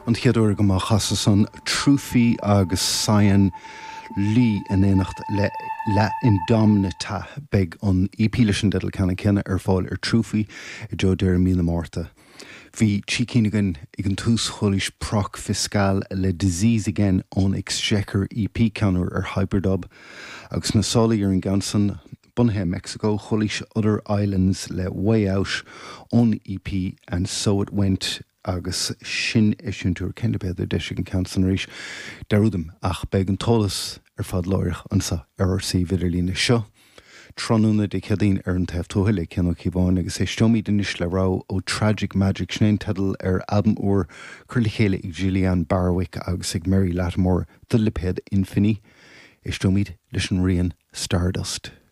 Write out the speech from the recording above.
An cheadúir go má chasa san trúfií agus sayan lí in éanacht le in domna ta beg an EP leis an dedal canna cinna fáil trúfií I Joe Deir míle mórta. Bhí tícínigan ag an tús cholis proc fiscal le disease again on Exchequer EP canúir Hyperdub agus na sálaí an gansan bunthe Mexico cholis other islands le way out on EP and so it went agus sin isiúntúr cenne beidir deis an cansan rééis deúdam ach beg an tolas fad láirich ansa RRC vidirlína seo. Trónúna de cedín an taobhtóthaile ceannach cibáin agus stomíid inis le rá ó Tragic Magic snéin tedal album úr chuirla chéile ag Julianne Barwick agus ag Mary Lattimore the Liphead Infinity. Stomíid leis an rian Stardust.